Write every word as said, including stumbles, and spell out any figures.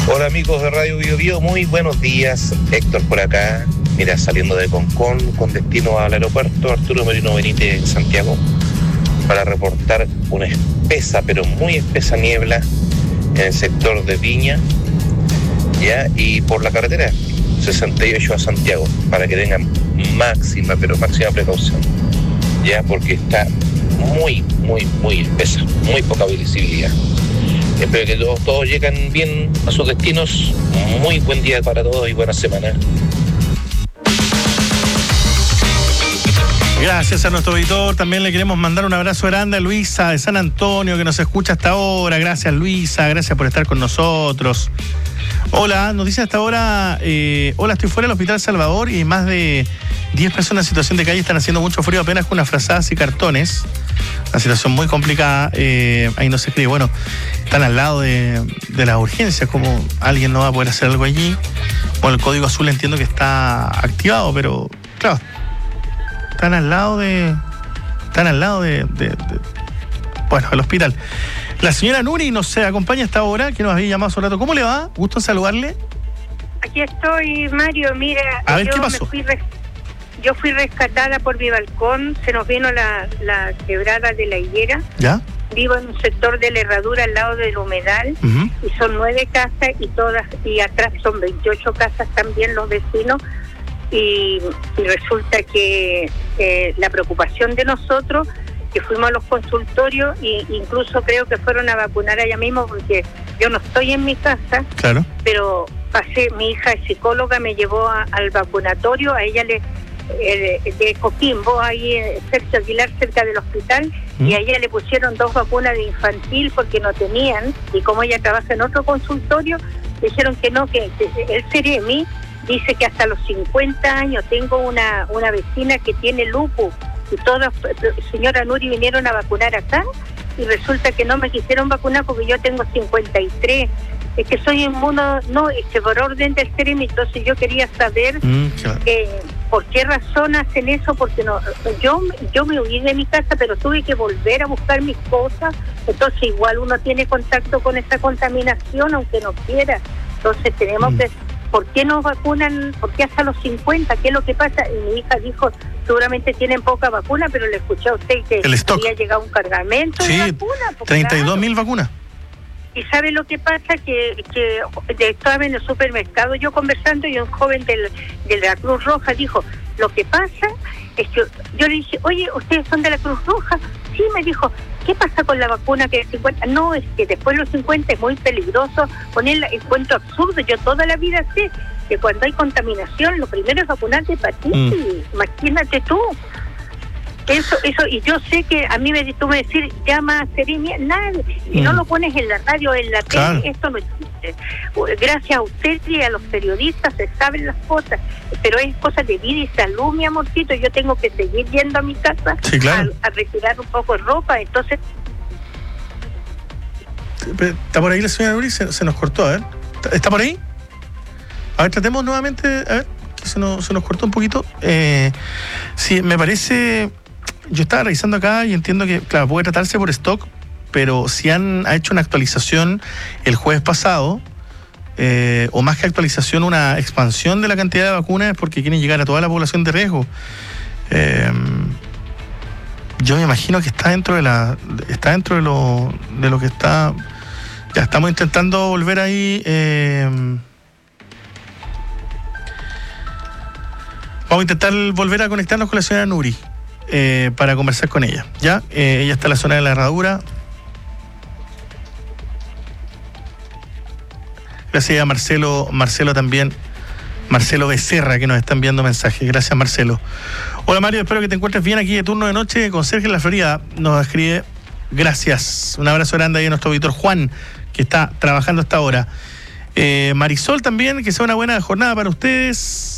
Hola amigos de Radio Bio Bio, muy buenos días. Héctor por acá, mira, saliendo de Concón con destino al aeropuerto Arturo Merino Benítez en Santiago para reportar una espesa, pero muy espesa niebla en el sector de Viña, ya, y por la carretera sesenta y ocho a Santiago, para que tengan máxima, pero máxima precaución, ya, porque está muy, muy, muy espesa, muy poca visibilidad. Espero que todos, todos lleguen bien a sus destinos. Muy buen día para todos y buena semana. Gracias a nuestro editor. También le queremos mandar un abrazo grande a Luisa de San Antonio, que nos escucha hasta ahora. Gracias, Luisa. Gracias por estar con nosotros. Hola, nos dice hasta ahora, eh, hola, estoy fuera del Hospital Salvador y más de diez personas en situación de calle están haciendo mucho frío apenas con unas frazadas y cartones. Una situación muy complicada. Eh, ahí no se escribe. Bueno, están al lado de, de las urgencias, como alguien no va a poder hacer algo allí. Bueno, el código azul entiendo que está activado, pero claro, están al lado de, están al lado de, de, de bueno, el hospital. La señora Nuri nos acompaña hasta ahora, que nos había llamado hace un rato. ¿Cómo le va? Gusto en saludarle. Aquí estoy, Mario. Mira, a ver, yo ¿qué pasó? Me fui res... Yo fui rescatada por mi balcón, se nos vino la, la quebrada de la higuera. ¿Ya? Vivo en un sector de la herradura al lado del humedal, Uh-huh. y son nueve casas y todas, y atrás son veintiocho casas también los vecinos, y, y resulta que eh, la preocupación de nosotros, que fuimos a los consultorios e incluso creo que fueron a vacunar allá mismo, porque yo no estoy en mi casa, Claro. pero pasé, mi hija es psicóloga, me llevó a, al vacunatorio, a ella le eh, de Coquimbo, ahí eh, cerca Aguilar, cerca del hospital, ¿Mm? Y a ella le pusieron dos vacunas de infantil porque no tenían, y como ella trabaja en otro consultorio, dijeron que no, que, que el Ceremi dice que hasta los cincuenta años. Tengo una, una vecina que tiene lupus, y todas, señora Nuri, vinieron a vacunar acá, y resulta que no me quisieron vacunar porque yo tengo cincuenta y tres. Es que soy inmuno, no, es que por orden del Ceremi. Entonces yo quería saber mm, claro. eh, por qué razón hacen eso, porque no, yo, yo me huí de mi casa, pero tuve que volver a buscar mis cosas, entonces igual uno tiene contacto con esa contaminación, aunque no quiera. Entonces tenemos mm. que, ¿por qué no vacunan? ¿Por qué hasta los cincuenta? ¿Qué es lo que pasa? Y mi hija dijo, seguramente tienen poca vacuna, pero le escuché a usted que había llegado un cargamento sí, de vacunas. treinta y dos mil claro. vacunas. Y sabe lo que pasa, que, que estaba en el supermercado yo conversando, y un joven del, de la Cruz Roja dijo, lo que pasa es que yo le dije, oye, ¿ustedes son de la Cruz Roja? Sí, me dijo, ¿qué pasa con la vacuna que es cincuenta? No, es que después de los cincuenta es muy peligroso ponerla, encuentro absurdo. Yo toda la vida sé que cuando hay contaminación lo primero es vacunar de hepatitis, mm. imagínate tú. Eso, eso, y yo sé que a mí me tú me decir, llama a Ceremi, nada, si mm. no lo pones en la radio, en la tele, claro. Esto no existe. Gracias a usted y a los periodistas se saben las cosas, pero es cosa de vida y salud, mi amorcito. Yo tengo que seguir yendo a mi casa, sí, claro. a, a retirar un poco de ropa, entonces... ¿Está por ahí la señora Nuri? Se, se nos cortó, a ver. ¿Está por ahí? A ver, tratemos nuevamente, a ver, que se nos, se nos cortó un poquito. Eh, sí, me parece... Yo estaba revisando acá y entiendo que, claro, puede tratarse por stock, pero si han ha hecho una actualización el jueves pasado, eh, o más que actualización, una expansión de la cantidad de vacunas, es porque quieren llegar a toda la población de riesgo. Eh, yo me imagino que está dentro de la, está dentro de lo, de lo que está. Ya estamos intentando volver ahí. Eh, vamos a intentar volver a conectarnos con la señora Nuri. Eh, para conversar con ella, ¿ya? Eh, ella está en la zona de la herradura. Gracias a Marcelo, Marcelo también, Marcelo Becerra, que nos está enviando mensajes. Gracias, Marcelo. Hola, Mario, espero que te encuentres bien aquí de turno de noche con Sergio en la Florida. Nos escribe, gracias. Un abrazo grande ahí a nuestro auditor Juan, que está trabajando hasta ahora. Eh, Marisol también, que sea una buena jornada para ustedes.